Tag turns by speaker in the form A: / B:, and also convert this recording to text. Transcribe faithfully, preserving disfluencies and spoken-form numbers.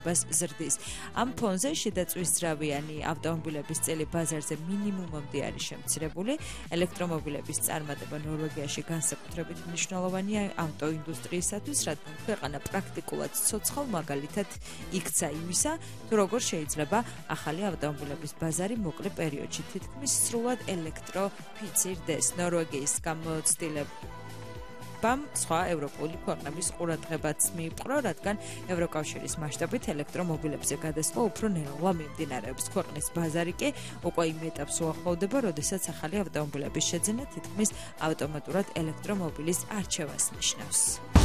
A: ზრდის. Ამ ფონზე შიდაწვისძრავიანი ავტომობილების წელი ბაზარზე მინიმუმამდე არის შემცირებული. ელექტრომობილების წარმატება ნორვეგიაში განსაკუთრებით მნიშვნელოვანია ავტოინდუსტრიისათვის, რადგან ქვეყანა პრაქტიკულად ცოცხალ მაგალითად იქცა იმისა, თუ როგორ შეიძლება ახალი ავტომობილების ბაზარი მოკლე პერიოდში თითქმის სრულად ელექტროფიცირდეს. ნორვეგიის გამოცდილება ბამ სხვა ევროპული ქვეყნების ყურადღებაც მიიპყრო, რადგან ევროკავშირის მასშტაბით ელექტრომობილებზე გადასვლა უფრო ნელა მიმდინარეობს. ქვეყნის ბაზარი კი უკვე იმ ეტაპს უახლოვდება, როდესაც ახალი ავტომობილების შეძენა თითქმის ავტომატურად ელექტრომობილის არჩევას ნიშნავს.